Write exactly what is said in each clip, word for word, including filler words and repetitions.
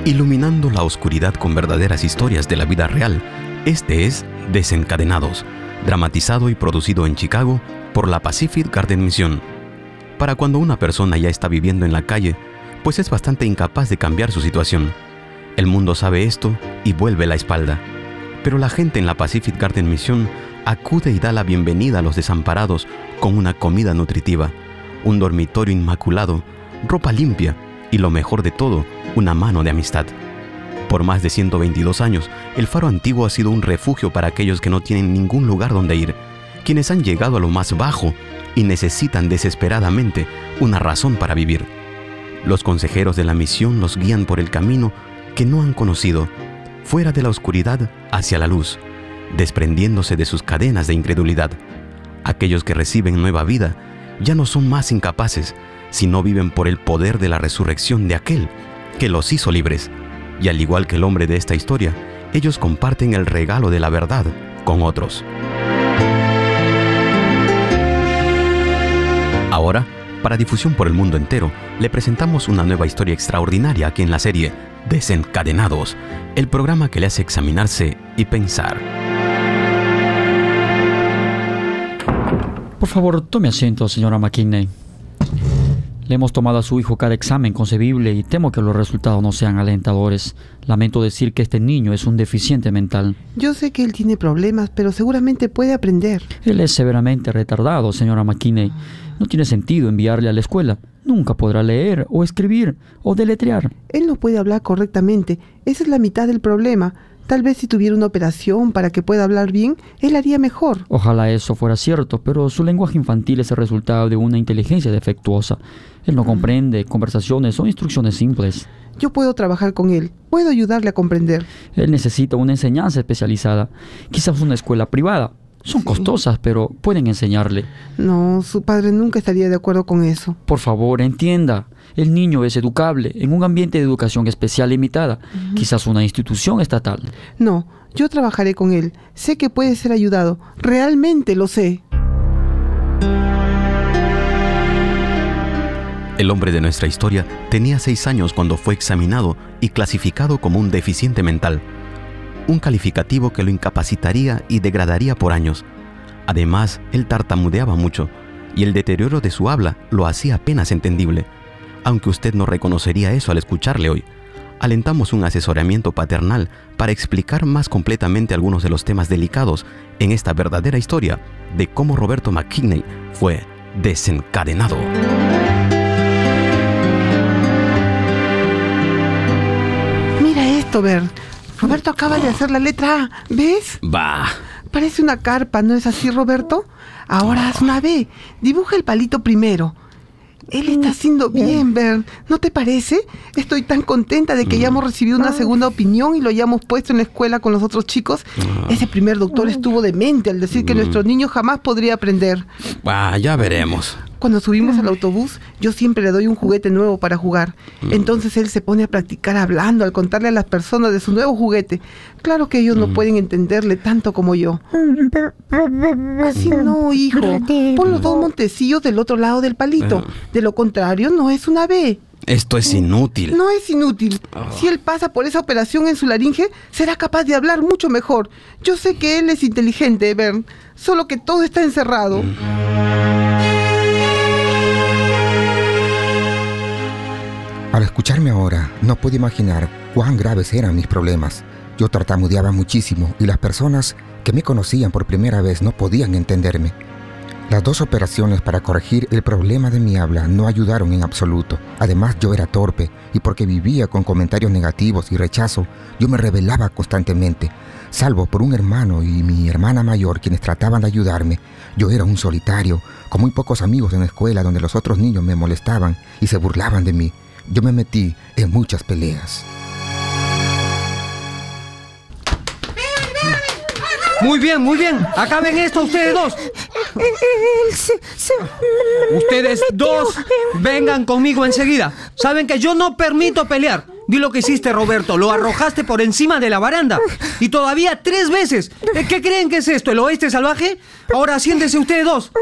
Iluminando la oscuridad con verdaderas historias de la vida real, este es Desencadenados, dramatizado y producido en Chicago por la Pacific Garden Mission. Para cuando una persona ya está viviendo en la calle, pues es bastante incapaz de cambiar su situación. El mundo sabe esto y vuelve la espalda. Pero la gente en la Pacific Garden Mission acude y da la bienvenida a los desamparados con una comida nutritiva, un dormitorio inmaculado, ropa limpia y lo mejor de todo, una mano de amistad. Por más de ciento veintidós años, el Faro Antiguo ha sido un refugio para aquellos que no tienen ningún lugar donde ir, quienes han llegado a lo más bajo y necesitan desesperadamente una razón para vivir. Los consejeros de la misión los guían por el camino que no han conocido, fuera de la oscuridad hacia la luz, desprendiéndose de sus cadenas de incredulidad. Aquellos que reciben nueva vida ya no son más incapaces, sino viven por el poder de la resurrección de aquel que los hizo libres. Y al igual que el hombre de esta historia, ellos comparten el regalo de la verdad con otros. Ahora, para difusión por el mundo entero, le presentamos una nueva historia extraordinaria aquí en la serie Desencadenados, el programa que le hace examinarse y pensar. Por favor, tome asiento, señora McKinney. Le hemos tomado a su hijo cada examen concebible y temo que los resultados no sean alentadores. Lamento decir que este niño es un deficiente mental. Yo sé que él tiene problemas, pero seguramente puede aprender. Él es severamente retardado, señora McKinney. No tiene sentido enviarle a la escuela. Nunca podrá leer o escribir o deletrear. Él no puede hablar correctamente. Esa es la mitad del problema. Tal vez si tuviera una operación para que pueda hablar bien, él haría mejor. Ojalá eso fuera cierto, pero su lenguaje infantil es el resultado de una inteligencia defectuosa. Él no comprende conversaciones o instrucciones simples. Yo puedo trabajar con él. Puedo ayudarle a comprender. Él necesita una enseñanza especializada. Quizás una escuela privada. Son costosas, pero pueden enseñarle. No, su padre nunca estaría de acuerdo con eso. Por favor, entienda. El niño es educable en un ambiente de educación especial limitada. Uh-huh. Quizás una institución estatal. No, yo trabajaré con él. Sé que puede ser ayudado. Realmente lo sé. El hombre de nuestra historia tenía seis años cuando fue examinado y clasificado como un deficiente mental. Un calificativo que lo incapacitaría y degradaría por años. Además, él tartamudeaba mucho y el deterioro de su habla lo hacía apenas entendible. Aunque usted no reconocería eso al escucharle hoy, alentamos un asesoramiento paternal para explicar más completamente algunos de los temas delicados en esta verdadera historia de cómo Roberto McKinney fue desencadenado. Mira esto, Bert. Roberto acaba de hacer la letra A. ¿Ves? Bah. Parece una carpa, ¿no es así, Roberto? Ahora haz una B. Dibuja el palito primero. Él está haciendo bien, Bert. ¿No te parece? Estoy tan contenta de que hayamos recibido una segunda opinión y lo hayamos puesto en la escuela con los otros chicos. Ese primer doctor estuvo demente al decir que nuestro niño jamás podría aprender. Ah, ya veremos. Cuando subimos al autobús, yo siempre le doy un juguete nuevo para jugar. Entonces él se pone a practicar hablando al contarle a las personas de su nuevo juguete. Claro que ellos no pueden entenderle tanto como yo. Así no, hijo. Pon los dos montecillos del otro lado del palito. De lo contrario, no es una B. Esto es inútil. No es inútil. Si él pasa por esa operación en su laringe, será capaz de hablar mucho mejor. Yo sé que él es inteligente, Bert. Solo que todo está encerrado. Al escucharme ahora, no puedo imaginar cuán graves eran mis problemas. Yo tartamudeaba muchísimo y las personas que me conocían por primera vez no podían entenderme. Las dos operaciones para corregir el problema de mi habla no ayudaron en absoluto. Además, yo era torpe y porque vivía con comentarios negativos y rechazo, yo me rebelaba constantemente. Salvo por un hermano y mi hermana mayor, quienes trataban de ayudarme, yo era un solitario, con muy pocos amigos en la escuela donde los otros niños me molestaban y se burlaban de mí. Yo me metí en muchas peleas. Muy bien, muy bien. Acaben esto ustedes dos. Él se, se, me, Ustedes me metió, dos vengan conmigo enseguida. Saben que yo no permito pelear. Di lo que hiciste, Roberto. Lo arrojaste por encima de la baranda. Y todavía tres veces. ¿Qué creen que es esto? ¿El oeste salvaje? Ahora siéntense ustedes dos.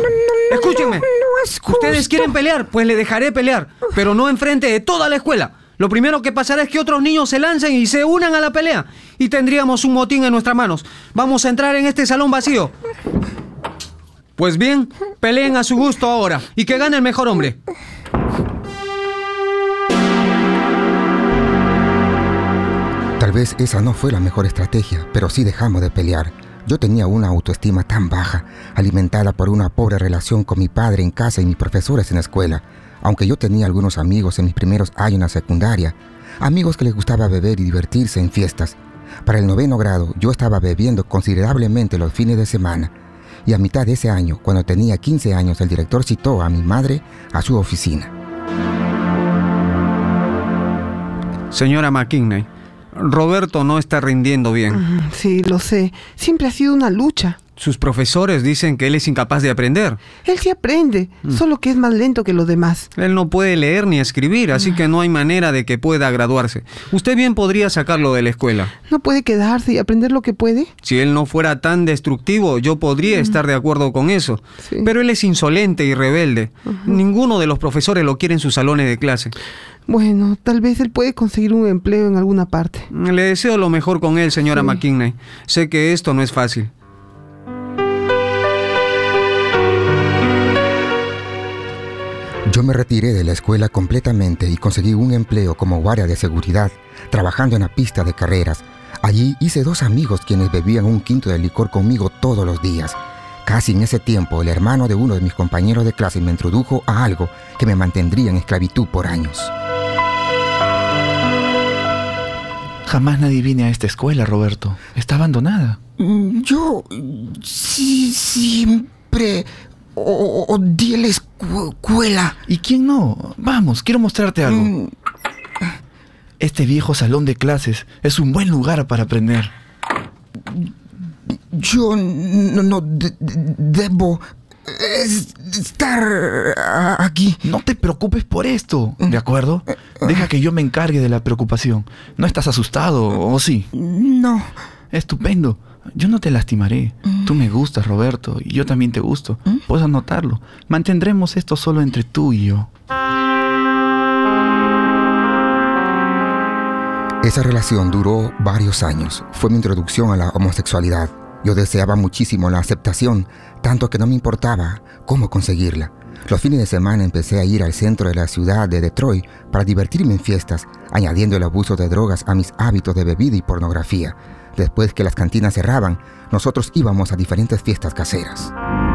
Escúchenme. No, no es justo. Ustedes quieren pelear, pues le dejaré pelear. Pero no enfrente de toda la escuela. Lo primero que pasará es que otros niños se lancen y se unan a la pelea. Y tendríamos un motín en nuestras manos. Vamos a entrar en este salón vacío. Pues bien, peleen a su gusto ahora. Y que gane el mejor hombre. Tal vez esa no fue la mejor estrategia, pero sí dejamos de pelear. Yo tenía una autoestima tan baja, alimentada por una pobre relación con mi padre en casa y mis profesores en la escuela. Aunque yo tenía algunos amigos en mis primeros años en la secundaria, amigos que les gustaba beber y divertirse en fiestas. Para el noveno grado, yo estaba bebiendo considerablemente los fines de semana. Y a mitad de ese año, cuando tenía quince años, el director citó a mi madre a su oficina. Señora McKinney, Roberto no está rindiendo bien. Sí, lo sé. Siempre ha sido una lucha. Sus profesores dicen que él es incapaz de aprender. Él sí aprende, mm. solo que es más lento que los demás. Él no puede leer ni escribir, así que no hay manera de que pueda graduarse. Usted bien podría sacarlo de la escuela. ¿No puede quedarse y aprender lo que puede? Si él no fuera tan destructivo, yo podría mm. estar de acuerdo con eso. Sí. Pero él es insolente y rebelde. Uh-huh. Ninguno de los profesores lo quiere en sus salones de clase. Bueno, tal vez él puede conseguir un empleo en alguna parte. Le deseo lo mejor con él, señora sí. McKinney. Sé que esto no es fácil. Yo me retiré de la escuela completamente y conseguí un empleo como guardia de seguridad, trabajando en la pista de carreras. Allí hice dos amigos quienes bebían un quinto de licor conmigo todos los días. Casi en ese tiempo, el hermano de uno de mis compañeros de clase me introdujo a algo que me mantendría en esclavitud por años. Jamás nadie vine a esta escuela, Roberto. Está abandonada. Yo sí, siempre odié la escuela. ¿Y quién no? Vamos, quiero mostrarte algo. Mm. Este viejo salón de clases es un buen lugar para aprender. Yo no, no de, debo estar aquí. No te preocupes por esto, ¿de acuerdo? Deja que yo me encargue de la preocupación. ¿No estás asustado, o sí? No. Estupendo. Yo no te lastimaré. Tú me gustas, Roberto, y yo también te gusto. Puedes notarlo. Mantendremos esto solo entre tú y yo. Esa relación duró varios años. Fue mi introducción a la homosexualidad. Yo deseaba muchísimo la aceptación, tanto que no me importaba cómo conseguirla. Los fines de semana empecé a ir al centro de la ciudad de Detroit para divertirme en fiestas, añadiendo el abuso de drogas a mis hábitos de bebida y pornografía. Después que las cantinas cerraban, nosotros íbamos a diferentes fiestas caseras.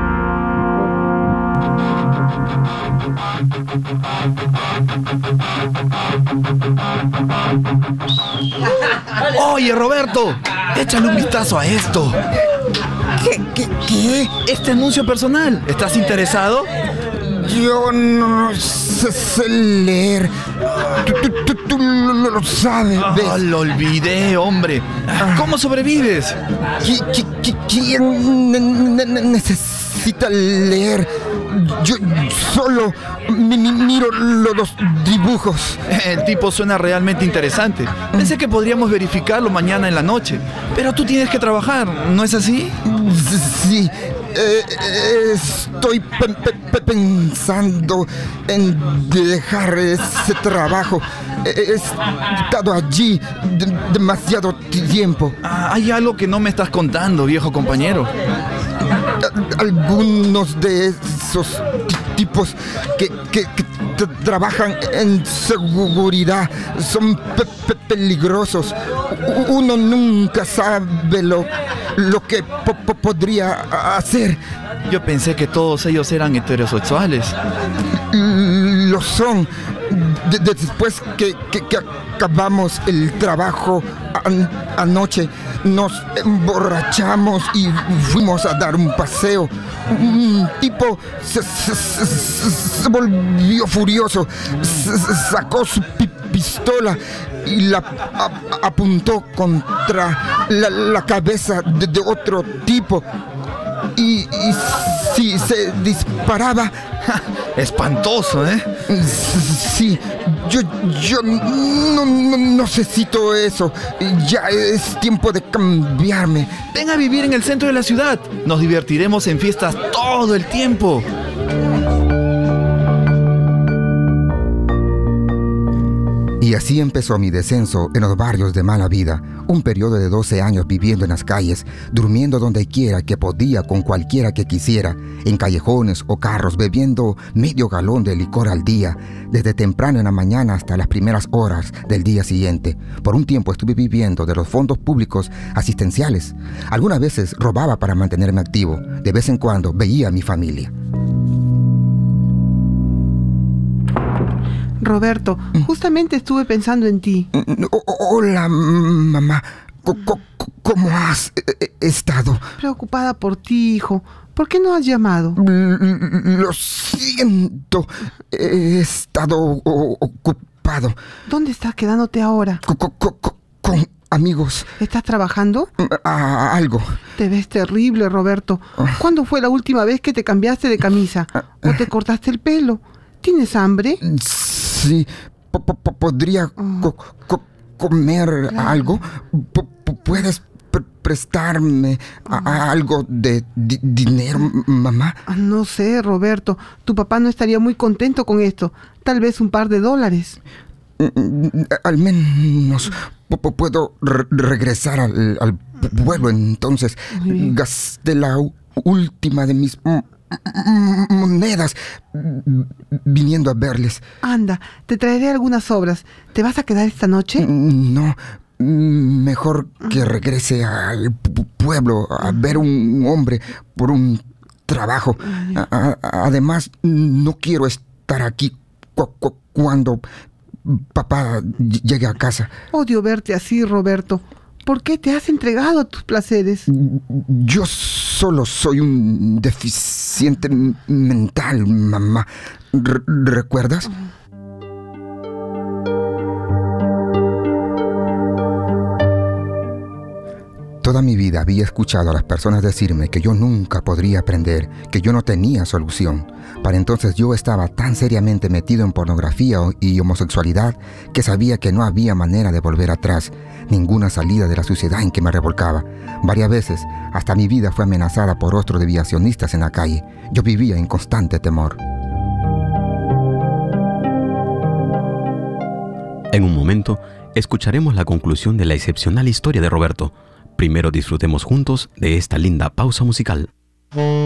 Oye, Roberto, échale un vistazo a esto. ¿Qué? ¿Qué? ¿Qué? Este anuncio personal. ¿Estás interesado? Yo no sé, sé leer. Tú, tú, tú, tú lo, lo sabes, ¿ves? Oh, lo olvidé, hombre. ¿Cómo sobrevives? ¿Quién ne ne necesita leer? Yo solo mi mi miro los dibujos. El tipo suena realmente interesante. Pensé que podríamos verificarlo mañana en la noche. Pero tú tienes que trabajar, ¿no es así? Sí. Eh, estoy pe pe pensando en dejar ese trabajo. He estado allí de demasiado tiempo. Ah, hay algo que no me estás contando, viejo compañero. Algunos de esos tipos que, que, que trabajan en seguridad son pe pe peligrosos. Uno nunca sabe lo, lo que po po podría hacer. Yo pensé que todos ellos eran heterosexuales. Lo son. De después que, que, que acabamos el trabajo an anoche, nos emborrachamos y fuimos a dar un paseo. Un tipo se, se, se, se volvió furioso, se, sacó su pi pistola y la a, apuntó contra la, la cabeza de, de otro tipo. Y, y si se disparaba... Espantoso, ¿eh? Sí, yo, yo no, no necesito eso. Ya es tiempo de cambiarme. Ven a vivir en el centro de la ciudad. Nos divertiremos en fiestas todo el tiempo. Y así empezó mi descenso en los barrios de mala vida, un periodo de doce años viviendo en las calles, durmiendo donde quiera que podía con cualquiera que quisiera, en callejones o carros, bebiendo medio galón de licor al día, desde temprano en la mañana hasta las primeras horas del día siguiente. Por un tiempo estuve viviendo de los fondos públicos asistenciales. Algunas veces robaba para mantenerme activo, de vez en cuando veía a mi familia. Roberto, justamente estuve pensando en ti. Hola, mamá. ¿Cómo has estado? Preocupada por ti, hijo. ¿Por qué no has llamado? Lo siento. He estado ocupado. ¿Dónde estás quedándote ahora? Con amigos. ¿Estás trabajando? Algo. Te ves terrible, Roberto. ¿Cuándo fue la última vez que te cambiaste de camisa? ¿O te cortaste el pelo? ¿Tienes hambre? Sí, podría co co comer claro. algo. P ¿Puedes pre prestarme a algo de di dinero, mamá? No sé, Roberto. Tu papá no estaría muy contento con esto. Tal vez un par de dólares. Al menos puedo re regresar al, al pueblo. Entonces gasté la última de mis monedas viniendo a verles. Anda, te traeré algunas obras. ¿Te vas a quedar esta noche? No, mejor que regrese al pueblo a ver un hombre por un trabajo. A además, no quiero estar aquí cu cu cuando papá llegue a casa. Odio verte así, Roberto. ¿Por qué te has entregado a tus placeres? Yo solo soy un deficiente mental, mamá. R ¿Recuerdas? Toda mi vida había escuchado a las personas decirme que yo nunca podría aprender, que yo no tenía solución. Para entonces yo estaba tan seriamente metido en pornografía y homosexualidad que sabía que no había manera de volver atrás, ninguna salida de la suciedad en que me revolcaba. Varias veces, hasta mi vida fue amenazada por otros deviacionistas en la calle. Yo vivía en constante temor. En un momento, escucharemos la conclusión de la excepcional historia de Roberto. Primero disfrutemos juntos de esta linda pausa musical.